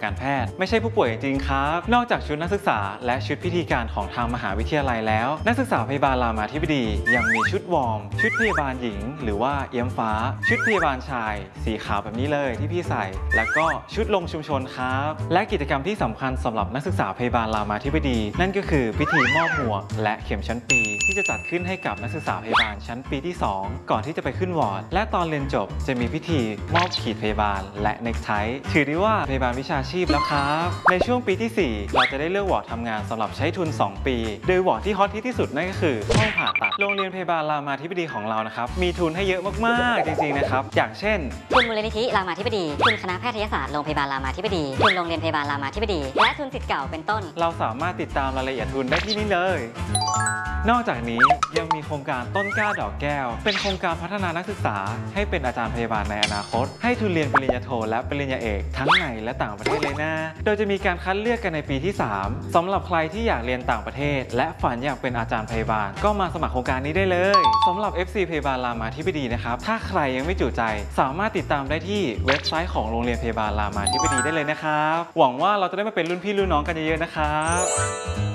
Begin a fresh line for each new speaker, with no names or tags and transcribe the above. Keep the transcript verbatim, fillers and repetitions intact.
การแพทย์ไม่ใช่ผู้ป่วยจริงๆครับนอกจากชุดนักศึกษาและชุดพิธีการของทางมหาวิทยาลัยแล้วนักศึกษาพยาบาลรามาธิบดียังมีชุดวอร์มชุดพยาบาลหญิงหรือว่าเอี้ยมฟ้าชุดพยาบาลชายสีขาวแบบนี้เลยที่พี่ใส่แล้วก็ชุดลงชุมชนครับและกิจกรรมที่สำคัญสำหรับนักศึกษาพยาบาลรามาธิบดีนั่นก็คือพิธีมอบหมวกและเข็มชั้นปีที่จะจัดขึ้นให้กับนักศึกษาพยาบาลชั้นปีที่สองก่อนที่จะไปขึ้นวอร์ดและตอนเรียนจบจะมีพิธีมอบขีดพยาบาลและเนคไทถือได้ว่าพยาบาลวิชาชีพแล้วครับในช่วงปีที่สี่เราจะได้เลือกวอร์ดทำงานสำหรับใช้ทุนสองปีโดยวอร์ดที่ฮอตที่สุดนั่นก็คือห้องผ่าตัดโรงเรียนพยาบาลรามาธิบดีของเรานะครับมีทุนให้เยอะมากๆจริงๆนะครับอย่างเช่น
ทุนมูลนิธิรามาธิบดีทุนคณะแพทยศาสตร์โรงพยาบาลรามาธิบดีทุนโรงเรียนพยาบาลรามาธิบดีและทุนศิษย์เก่าเป็นต้น
เราสามารถติดตามรายละเอียดทุนได้ที่นี่เลยนอกจากนี้ยังมีโครงการต้นกล้าดอกแก้วเป็นโครงการพัฒนานักศึกษาให้เป็นอาจารย์พยาบาลในอนาคตให้ทุนเรียนปริญญาโทและปริญญาเอกทั้งในและต่างประเทศเลยนะโดยจะมีการคัดเลือกกันในปีที่สามสำหรับใครที่อยากเรียนต่างประเทศและฝันอยากเป็นอาจารย์พยาบาลก็มาสมัครโครงการนี้ได้เลยสำหรับ เอฟ ซี พยาบาลรามาธิบดีนะครับถ้าใครยังไม่จุใจสามารถติดตามได้ที่เว็บไซต์ของโรงเรียนพยาบาลรามาธิบดีได้เลยนะครับหวังว่าเราจะได้มาเป็นรุ่นพี่รุ่นน้องกันเยอะๆนะครับ